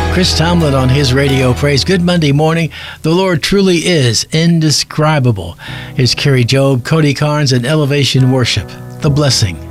Chris Tomlin on his radio praise. Good Monday morning. The Lord truly is indescribable. Here's Carrie Job, Cody Carnes, and Elevation Worship. The Blessing.